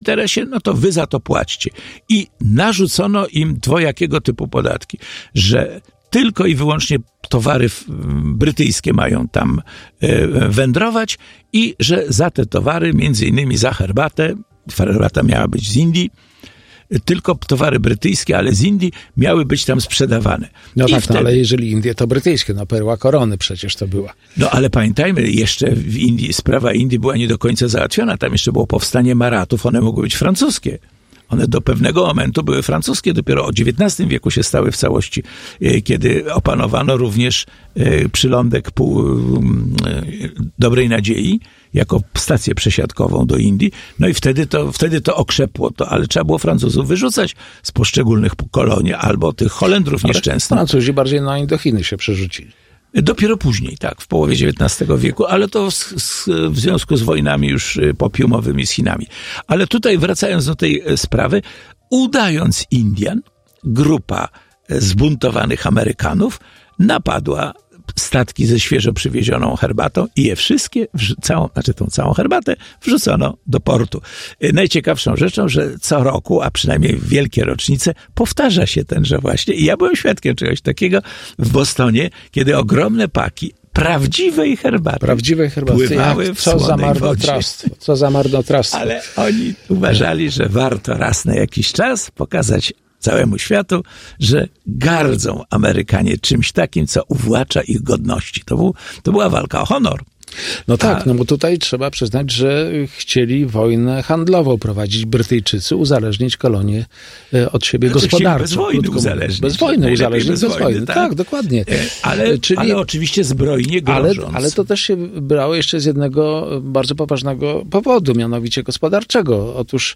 interesie, no to wy za to płaćcie. I narzucono im dwojakiego typu podatki, że tylko i wyłącznie towary brytyjskie mają tam wędrować i że za te towary, między innymi za herbata miała być z Indii, tylko towary brytyjskie, ale z Indii miały być tam sprzedawane. No I tak, wtedy, ale jeżeli Indie, to brytyjskie, no perła korony przecież to była. No ale pamiętajmy, jeszcze w Indii, sprawa Indii była nie do końca załatwiona, tam jeszcze było powstanie Maratów, one mogły być francuskie. One do pewnego momentu były francuskie, dopiero o XIX wieku się stały w całości, kiedy opanowano również przylądek Dobrej Nadziei jako stację przesiadkową do Indii. No i wtedy to okrzepło, ale trzeba było Francuzów wyrzucać z poszczególnych kolonii albo tych Holendrów nieszczęsnych. Francuzi bardziej na Indochiny się przerzucili. Dopiero później, tak, w połowie XIX wieku, ale to w związku z wojnami już popiumowymi z Chinami. Ale tutaj wracając do tej sprawy, udając Indian, grupa zbuntowanych Amerykanów napadła statki ze świeżo przywiezioną herbatą i je wszystkie, tą całą herbatę wrzucono do portu. Najciekawszą rzeczą, że co roku, a przynajmniej w wielkie rocznice, powtarza się tenże właśnie. I ja byłem świadkiem czegoś takiego w Bostonie, kiedy ogromne paki prawdziwej herbaty pływały w słonej wodzie. Co za marnotrawstwo. Ale oni uważali, że warto raz na jakiś czas pokazać całemu światu, że gardzą Amerykanie czymś takim, co uwłacza ich godności. To była walka o honor. No tak, no bo tutaj trzeba przyznać, że chcieli wojnę handlową prowadzić Brytyjczycy, uzależnić kolonie od siebie gospodarczo. Bez wojny uzależnić. Bez wojny uzależnić, bez wojny. Tak, dokładnie. Ale oczywiście zbrojnie grożąc. Ale to też się brało jeszcze z jednego bardzo poważnego powodu, mianowicie gospodarczego. Otóż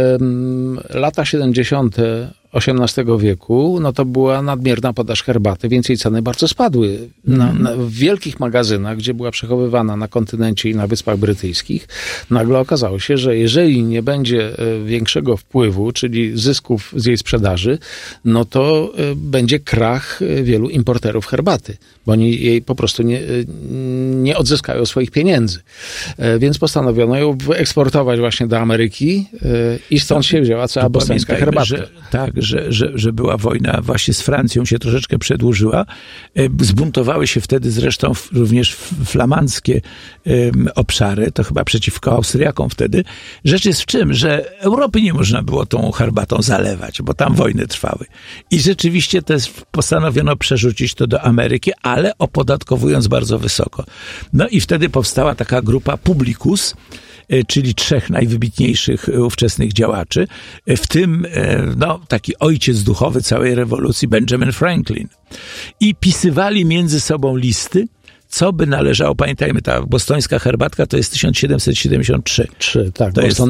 lata 70. XVIII wieku, no to była nadmierna podaż herbaty, więc jej ceny bardzo spadły. W wielkich magazynach, gdzie była przechowywana na kontynencie i na Wyspach Brytyjskich, nagle okazało się, że jeżeli nie będzie większego wpływu, czyli zysków z jej sprzedaży, no to będzie krach wielu importerów herbaty, bo oni jej po prostu nie odzyskają swoich pieniędzy. Więc postanowiono ją wyeksportować właśnie do Ameryki i stąd się wzięła cała bostońska herbata. Że była wojna właśnie z Francją, się troszeczkę przedłużyła. Zbuntowały się wtedy zresztą również flamandzkie obszary, to chyba przeciwko Austriakom wtedy. Rzecz jest w czym, że Europy nie można było tą herbatą zalewać, bo tam wojny trwały. I rzeczywiście też postanowiono przerzucić to do Ameryki, ale opodatkowując bardzo wysoko. No i wtedy powstała taka grupa Publicus, czyli 3 najwybitniejszych ówczesnych działaczy, w tym taki ojciec duchowy całej rewolucji, Benjamin Franklin. I pisywali między sobą listy, co by należało. Pamiętajmy, ta bostońska herbatka to jest 1773. Tak, to Boston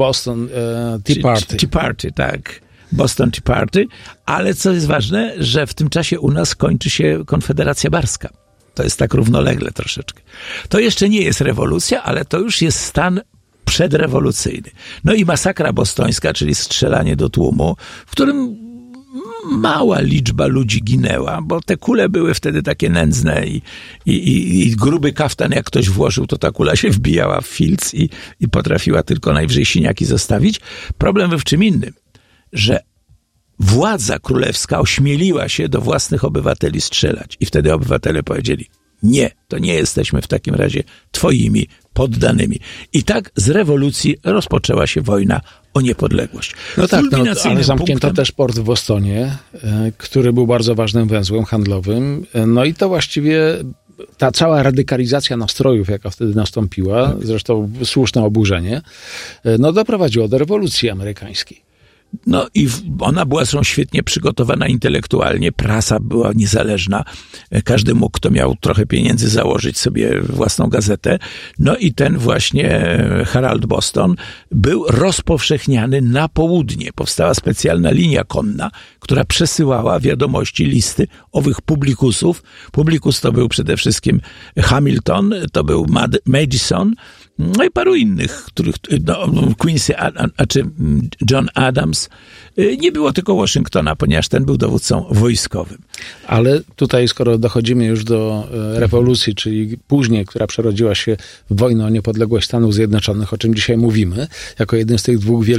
Tea Party. Tea Party, tak. Boston Tea Party. Ale co jest ważne, że w tym czasie u nas kończy się Konfederacja Barska. To jest tak równolegle troszeczkę. To jeszcze nie jest rewolucja, ale to już jest stan przedrewolucyjny. No i masakra bostońska, czyli strzelanie do tłumu, w którym mała liczba ludzi ginęła, bo te kule były wtedy takie nędzne i gruby kaftan, jak ktoś włożył, to ta kula się wbijała w filc i potrafiła tylko najwyżej siniaki zostawić. Problem był w czym innym, że władza królewska ośmieliła się do własnych obywateli strzelać. I wtedy obywatele powiedzieli, nie, to nie jesteśmy w takim razie twoimi poddanymi. I tak z rewolucji rozpoczęła się wojna o niepodległość. No tak, ale zamknięto też port w Bostonie, który był bardzo ważnym węzłem handlowym. No i to właściwie ta cała radykalizacja nastrojów, jaka wtedy nastąpiła, zresztą słuszne oburzenie, doprowadziło do rewolucji amerykańskiej. No i ona była zresztą świetnie przygotowana intelektualnie, prasa była niezależna, każdy mógł, kto miał trochę pieniędzy, założyć sobie własną gazetę. No i ten właśnie Herald Boston był rozpowszechniany na południe. Powstała specjalna linia konna, która przesyłała wiadomości, listy owych publikusów. Publikus to był przede wszystkim Hamilton, to był Madison, no i paru innych, których Quincy, czy John Adams. Nie było tylko Waszyngtona, ponieważ ten był dowódcą wojskowym. Ale tutaj, skoro dochodzimy już do rewolucji, czyli później, która przerodziła się w wojnę o niepodległość Stanów Zjednoczonych, o czym dzisiaj mówimy, jako jeden z tych dwóch wielkich